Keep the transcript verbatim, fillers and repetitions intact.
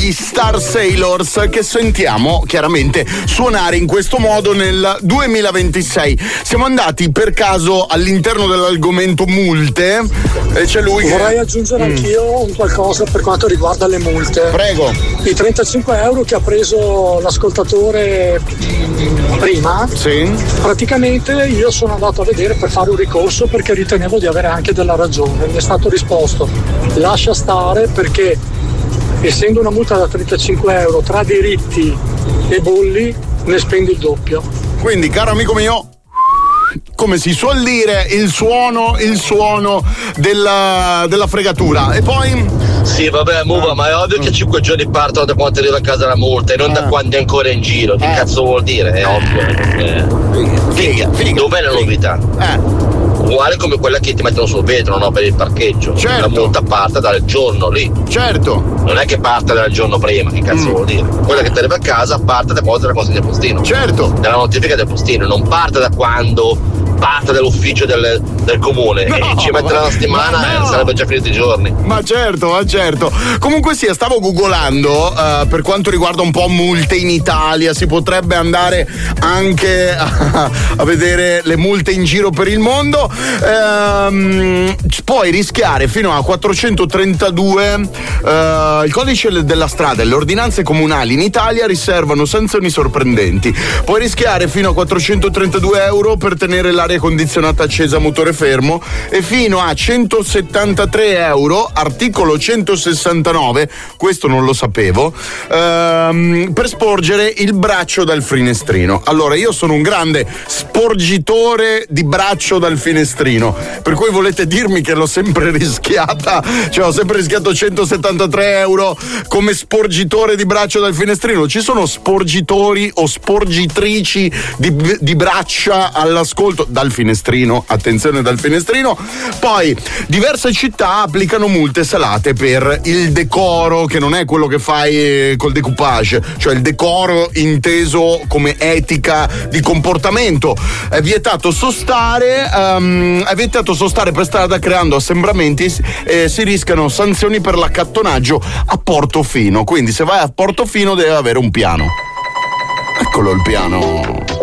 gli Star Sailors, che sentiamo chiaramente suonare in questo modo nel duemilaventisei. Siamo andati per caso all'interno dell'argomento multe e c'è lui che... Vorrei aggiungere mm. anch'io un qualcosa per quanto riguarda le multe. Prego. I trentacinque euro che ha preso l'ascoltatore prima, sì. Praticamente io sono andato a vedere per fare un ricorso perché ritenevo di avere anche della ragione. Mi è stato risposto: lascia stare, perché essendo una multa da trentacinque euro tra diritti e bolli ne spendi il doppio. Quindi, caro amico mio, come si suol dire, il suono, il suono della, della fregatura. E poi... Sì, vabbè, Muva, ma è ovvio che cinque giorni partono da quando arriva a casa la multa e non da quando è ancora in giro. Che eh. cazzo vuol dire? È ovvio. Eh. Figa, figa. Dov'è la novità? Eh. Uguale come quella che ti mettono sul vetro, no? Per il parcheggio. Certo. La multa parte dal giorno lì. Certo. Non è che parte dal giorno prima, che cazzo mm. vuol dire? Quella che ti arriva a casa parte da quando te la consegna del postino. Certo. Dalla notifica del postino, non parte da quando parte dall'ufficio del, del comune. No, e ci metterà una settimana no. e sarebbe già finito i giorni. Ma certo, ma certo. Comunque sì, stavo googolando uh, per quanto riguarda un po' multe in Italia. Si potrebbe andare anche a, a vedere le multe in giro per il mondo. Ehm, puoi rischiare fino a quattrocentotrentadue uh, il codice della strada e le ordinanze comunali in Italia riservano sanzioni sorprendenti. Puoi rischiare fino a quattrocentotrentadue euro per tenere l'aria condizionata accesa a motore fermo e fino a centosettantatré euro, articolo centosessantanove, questo non lo sapevo, ehm, per sporgere il braccio dal finestrino. Allora, io sono un grande sporgitore di braccio dal finestrino, per cui volete dirmi che l'ho sempre rischiata, cioè ho sempre rischiato centosettantatré euro come sporgitore di braccio dal finestrino. Ci sono sporgitori o sporgitrici di, di braccia all'ascolto dal finestrino, attenzione, dal finestrino. Poi diverse città applicano multe salate per il decoro, che non è quello che fai col decoupage, cioè il decoro inteso come etica di comportamento. È vietato sostare, um, è vietato sostare per strada creando assembramenti e si rischiano sanzioni per l'accattonaggio a Portofino. Quindi se vai a Portofino deve avere un piano. Eccolo il piano.